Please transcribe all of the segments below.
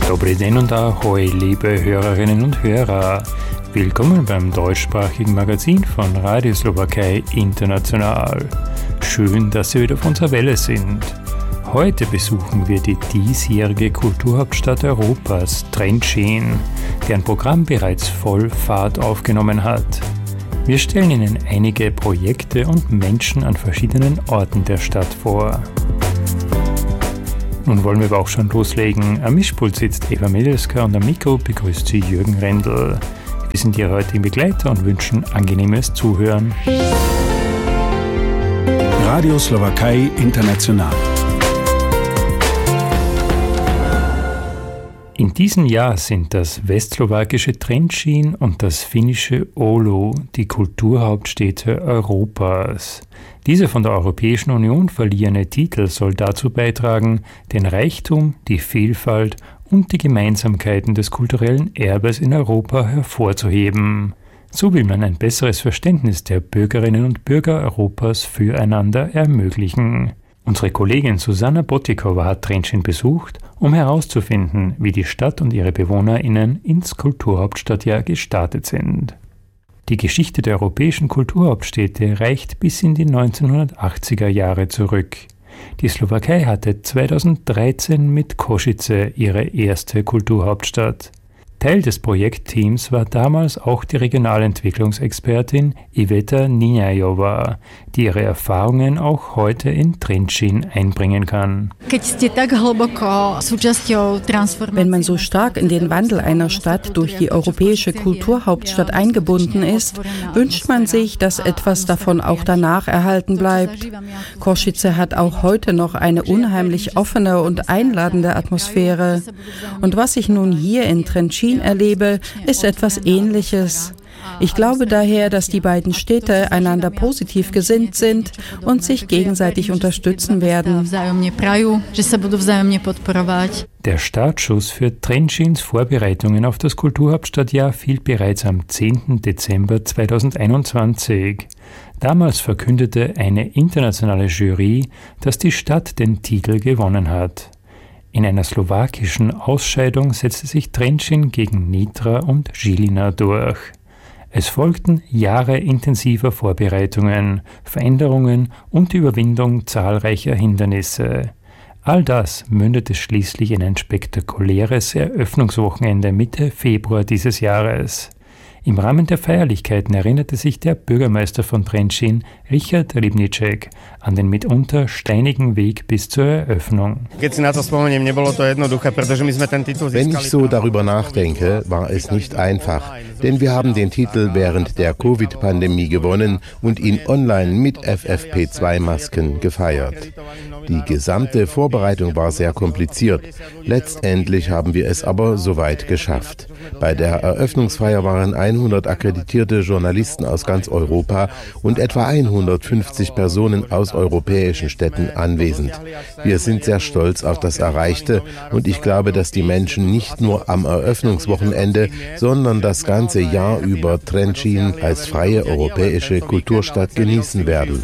Dobry den und ahoi, liebe Hörerinnen und Hörer. Willkommen beim deutschsprachigen Magazin von Radio Slowakei International. Schön, dass Sie wieder auf unserer Welle sind. Heute besuchen wir die diesjährige Kulturhauptstadt Europas, Trenčín, deren Programm bereits voll Fahrt aufgenommen hat. Wir stellen Ihnen einige Projekte und Menschen an verschiedenen Orten der Stadt vor. Nun wollen wir aber auch schon loslegen. Am Mischpult sitzt Eva Mielewska und am Mikro begrüßt sie Jürgen Rendl. Wir sind Ihre heutigen Begleiter und wünschen angenehmes Zuhören. Radio Slowakei International. In diesem Jahr sind das westslowakische Trenčín und das finnische Oulu die Kulturhauptstädte Europas. Dieser von der Europäischen Union verliehene Titel soll dazu beitragen, den Reichtum, die Vielfalt und die Gemeinsamkeiten des kulturellen Erbes in Europa hervorzuheben. So will man ein besseres Verständnis der Bürgerinnen und Bürger Europas füreinander ermöglichen. Unsere Kollegin Susanna Botikova hat Trenčín besucht, um herauszufinden, wie die Stadt und ihre BewohnerInnen ins Kulturhauptstadtjahr gestartet sind. Die Geschichte der europäischen Kulturhauptstädte reicht bis in die 1980er Jahre zurück. Die Slowakei hatte 2013 mit Košice ihre erste Kulturhauptstadt. Teil des Projektteams war damals auch die Regionalentwicklungsexpertin Iveta Ninajová, die ihre Erfahrungen auch heute in Trenčín einbringen kann. Wenn man so stark in den Wandel einer Stadt durch die europäische Kulturhauptstadt eingebunden ist, wünscht man sich, dass etwas davon auch danach erhalten bleibt. Košice hat auch heute noch eine unheimlich offene und einladende Atmosphäre. Und was ich nun hier in Trenčín erlebe, ist etwas Ähnliches. Ich glaube daher, dass die beiden Städte einander positiv gesinnt sind und sich gegenseitig unterstützen werden. Der Startschuss für Trenčíns Vorbereitungen auf das Kulturhauptstadtjahr fiel bereits am 10. Dezember 2021. Damals verkündete eine internationale Jury, dass die Stadt den Titel gewonnen hat. In einer slowakischen Ausscheidung setzte sich Trenčín gegen Nitra und Žilina durch. Es folgten Jahre intensiver Vorbereitungen, Veränderungen und die Überwindung zahlreicher Hindernisse. All das mündete schließlich in ein spektakuläres Eröffnungswochenende Mitte Februar dieses Jahres. Im Rahmen der Feierlichkeiten erinnerte sich der Bürgermeister von Trenčín, Richard Rybníček, an den mitunter steinigen Weg bis zur Eröffnung. Wenn ich so darüber nachdenke, war es nicht einfach, denn wir haben den Titel während der Covid-Pandemie gewonnen und ihn online mit FFP2-Masken gefeiert. Die gesamte Vorbereitung war sehr kompliziert. Letztendlich haben wir es aber soweit geschafft. Bei der Eröffnungsfeier waren 100 akkreditierte Journalisten aus ganz Europa und etwa 150 Personen aus europäischen Städten anwesend. Wir sind sehr stolz auf das Erreichte und ich glaube, dass die Menschen nicht nur am Eröffnungswochenende, sondern das ganze Jahr über Trenčín als freie europäische Kulturstadt genießen werden.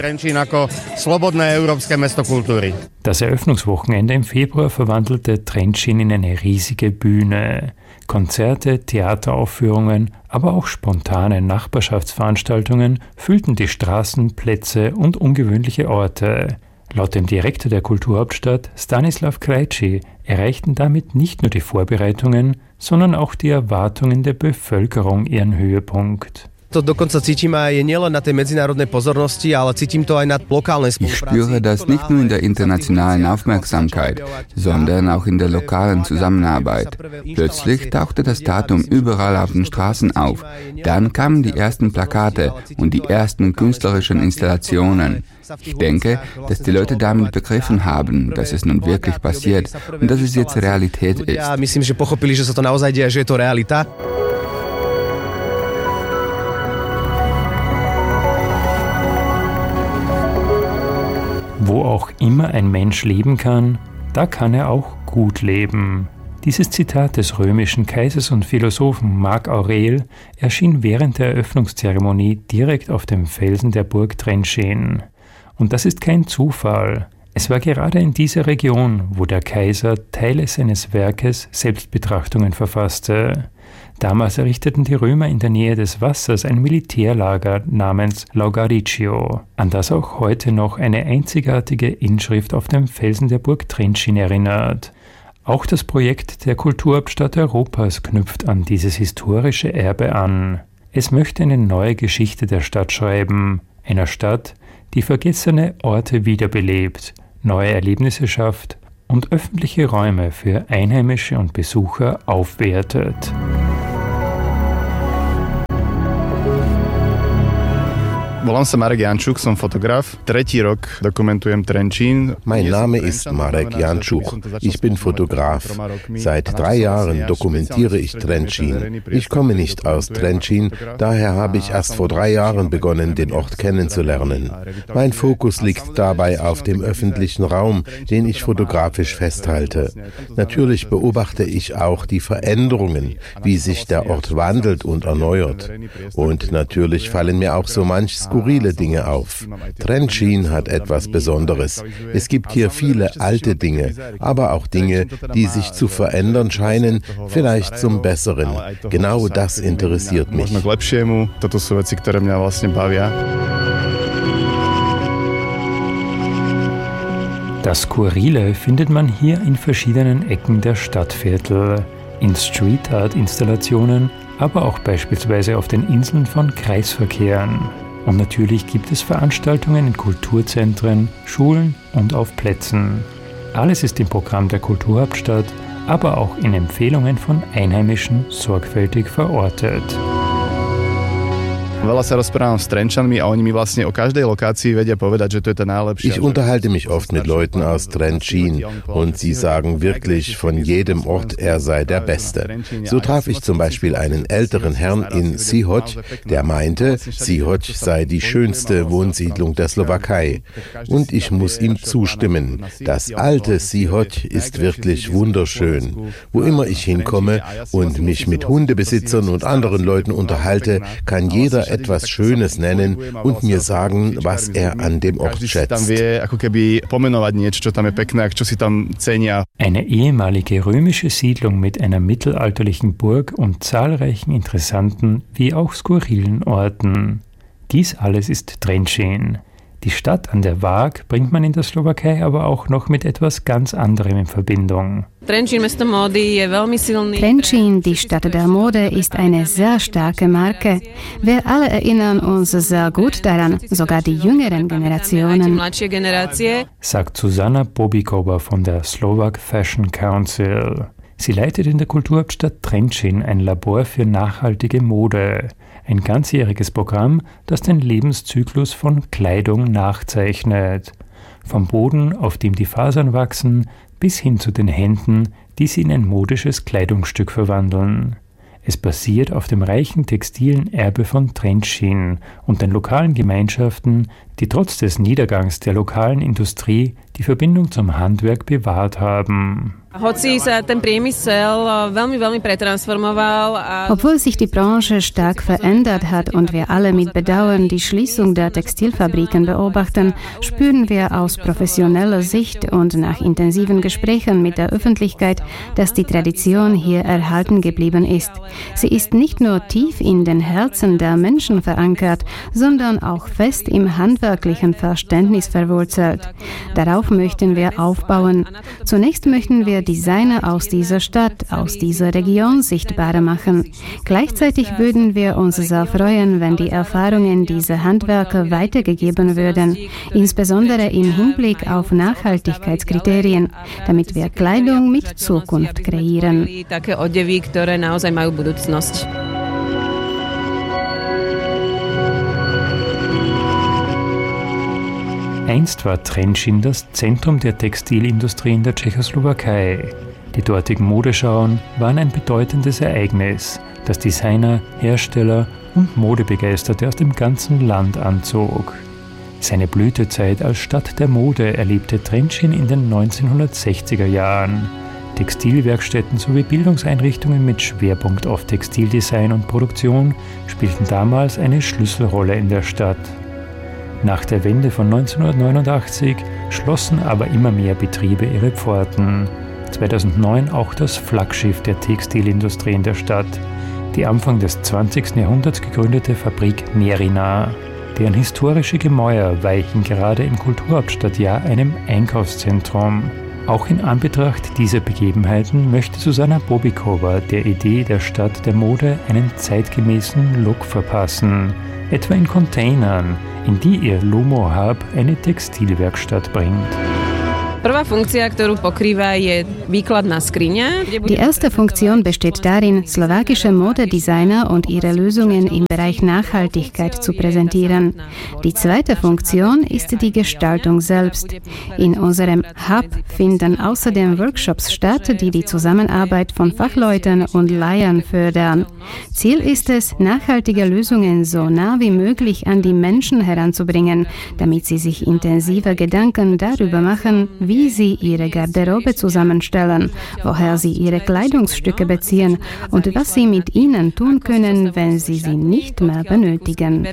Das Eröffnungswochenende im Februar verwandelte Trenčín in eine riesige Bühne. Konzerte, Theateraufführungen, aber auch spontane Nachbarschaftsveranstaltungen füllten die Straßen, Plätze und ungewöhnliche Orte. Laut dem Direktor der Kulturhauptstadt, Stanislav Krejci, erreichten damit nicht nur die Vorbereitungen, sondern auch die Erwartungen der Bevölkerung ihren Höhepunkt. Ich spüre das nicht nur in der internationalen Aufmerksamkeit, sondern auch in der lokalen Zusammenarbeit. Plötzlich tauchte das Datum überall auf den Straßen auf. Dann kamen die ersten Plakate und die ersten künstlerischen Installationen. Ich denke, dass die Leute damit begriffen haben, dass es nun wirklich passiert und dass es jetzt Realität ist. Wo auch immer ein Mensch leben kann, da kann er auch gut leben. Dieses Zitat des römischen Kaisers und Philosophen Marc Aurel erschien während der Eröffnungszeremonie direkt auf dem Felsen der Burg Trenčín. Und das ist kein Zufall. Es war gerade in dieser Region, wo der Kaiser Teile seines Werkes Selbstbetrachtungen verfasste. Damals errichteten die Römer in der Nähe des Wassers ein Militärlager namens Laugaricio, an das auch heute noch eine einzigartige Inschrift auf dem Felsen der Burg Trenčín erinnert. Auch das Projekt der Kulturhauptstadt Europas knüpft an dieses historische Erbe an. Es möchte eine neue Geschichte der Stadt schreiben, einer Stadt, die vergessene Orte wiederbelebt, neue Erlebnisse schafft und öffentliche Räume für Einheimische und Besucher aufwertet. Volám sa Marek Jančuk, som Fotograf. 3. rok dokumentujem Trenčín. Mein Name ist Marek Jančuk. Ich bin Fotograf. Seit 3 Jahren dokumentiere ich Trenčín. Ich komme nicht aus Trenčín, daher habe ich erst vor 3 Jahren begonnen, den Ort kennenzulernen. Mein Fokus liegt dabei auf dem öffentlichen Raum, den ich fotografisch festhalte. Natürlich beobachte ich auch die Veränderungen, wie sich der Ort wandelt und erneuert. Und natürlich fallen mir auch so manch skurrile Dinge auf. Trenčín hat etwas Besonderes. Es gibt hier viele alte Dinge, aber auch Dinge, die sich zu verändern scheinen, vielleicht zum Besseren. Genau das interessiert mich. Das Skurrile findet man hier in verschiedenen Ecken der Stadtviertel, in Street-Art-Installationen, aber auch beispielsweise auf den Inseln von Kreisverkehren. Und natürlich gibt es Veranstaltungen in Kulturzentren, Schulen und auf Plätzen. Alles ist im Programm der Kulturhauptstadt, aber auch in Empfehlungen von Einheimischen sorgfältig verortet. Ich unterhalte mich oft mit Leuten aus Trenčín und sie sagen wirklich von jedem Ort, er sei der Beste. So traf ich zum Beispiel einen älteren Herrn in Sihoj, der meinte, Sihoj sei die schönste Wohnsiedlung der Slowakei. Und ich muss ihm zustimmen. Das alte Sihoj ist wirklich wunderschön. Wo immer ich hinkomme und mich mit Hundebesitzern und anderen Leuten unterhalte, kann jeder etwas Schönes nennen und mir sagen, was er an dem Ort schätzt. Eine ehemalige römische Siedlung mit einer mittelalterlichen Burg und zahlreichen interessanten wie auch skurrilen Orten. Dies alles ist Trenčín. Die Stadt an der Waag bringt man in der Slowakei aber auch noch mit etwas ganz anderem in Verbindung. Trenčín, die Stadt der Mode, ist eine sehr starke Marke. Wir alle erinnern uns sehr gut daran, sogar die jüngeren Generationen, sagt Zuzana Bobikova von der Slovak Fashion Council. Sie leitet in der Kulturhauptstadt Trenčín ein Labor für nachhaltige Mode. Ein ganzjähriges Programm, das den Lebenszyklus von Kleidung nachzeichnet. Vom Boden, auf dem die Fasern wachsen, bis hin zu den Händen, die sie in ein modisches Kleidungsstück verwandeln. Es basiert auf dem reichen textilen Erbe von Trenčín und den lokalen Gemeinschaften, die trotz des Niedergangs der lokalen Industrie die Verbindung zum Handwerk bewahrt haben. Obwohl sich die Branche stark verändert hat und wir alle mit Bedauern die Schließung der Textilfabriken beobachten, spüren wir aus professioneller Sicht und nach intensiven Gesprächen mit der Öffentlichkeit, dass die Tradition hier erhalten geblieben ist. Sie ist nicht nur tief in den Herzen der Menschen verankert, sondern auch fest im handwerklichen Verständnis verwurzelt. Darauf möchten wir aufbauen. Zunächst möchten wir Designer aus dieser Stadt, aus dieser Region sichtbar machen. Gleichzeitig würden wir uns sehr freuen, wenn die Erfahrungen dieser Handwerker weitergegeben würden, insbesondere im Hinblick auf Nachhaltigkeitskriterien, damit wir Kleidung mit Zukunft kreieren. Einst war Trenčín das Zentrum der Textilindustrie in der Tschechoslowakei. Die dortigen Modeschauen waren ein bedeutendes Ereignis, das Designer, Hersteller und Modebegeisterte aus dem ganzen Land anzog. Seine Blütezeit als Stadt der Mode erlebte Trenčín in den 1960er Jahren. Textilwerkstätten sowie Bildungseinrichtungen mit Schwerpunkt auf Textildesign und Produktion spielten damals eine Schlüsselrolle in der Stadt. Nach der Wende von 1989 schlossen aber immer mehr Betriebe ihre Pforten. 2009 auch das Flaggschiff der Textilindustrie in der Stadt, die Anfang des 20. Jahrhunderts gegründete Fabrik Merina. Deren historische Gemäuer weichen gerade im Kulturhauptstadtjahr einem Einkaufszentrum. Auch in Anbetracht dieser Begebenheiten möchte Susanna Bobikova der Idee der Stadt der Mode einen zeitgemäßen Look verpassen, etwa in Containern, in die ihr Lumo Hub eine Textilwerkstatt bringt. Die erste Funktion besteht darin, slowakische Modedesigner und ihre Lösungen im Bereich Nachhaltigkeit zu präsentieren. Die zweite Funktion ist die Gestaltung selbst. In unserem Hub finden außerdem Workshops statt, die die Zusammenarbeit von Fachleuten und Laien fördern. Ziel ist es, nachhaltige Lösungen so nah wie möglich an die Menschen heranzubringen, damit sie sich intensive Gedanken darüber machen, wie sie ihre Garderobe zusammenstellen, woher sie ihre Kleidungsstücke beziehen und was sie mit ihnen tun können, wenn sie sie nicht mehr benötigen.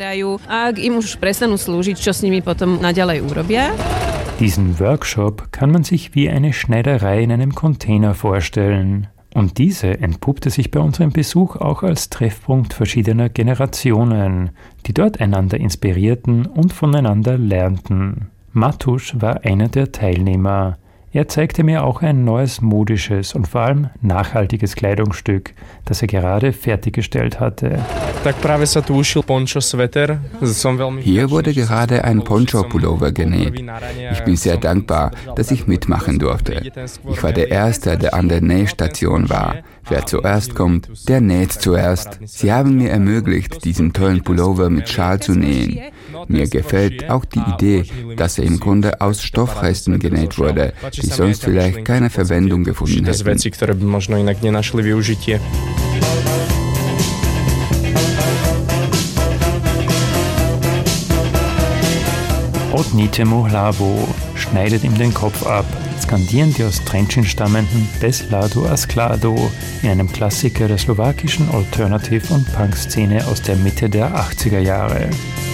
Diesen Workshop kann man sich wie eine Schneiderei in einem Container vorstellen. Und diese entpuppte sich bei unserem Besuch auch als Treffpunkt verschiedener Generationen, die dort einander inspirierten und voneinander lernten. Matusz war einer der Teilnehmer. Er zeigte mir auch ein neues modisches und vor allem nachhaltiges Kleidungsstück, das er gerade fertiggestellt hatte. Hier wurde gerade ein Poncho-Pullover genäht. Ich bin sehr dankbar, dass ich mitmachen durfte. Ich war der Erste, der an der Nähstation war. Wer zuerst kommt, der näht zuerst. Sie haben mir ermöglicht, diesen tollen Pullover mit Schal zu nähen. Mir gefällt auch die Idee, dass er im Grunde aus Stoffresten genäht wurde, die sonst vielleicht keine Verwendung gefunden hätten. Odnitemu Hlavo schneidet ihm den Kopf ab, skandieren die aus Trenčín stammenden Bez ladu a skladu in einem Klassiker der slowakischen Alternative- und Punk-Szene aus der Mitte der 80er Jahre.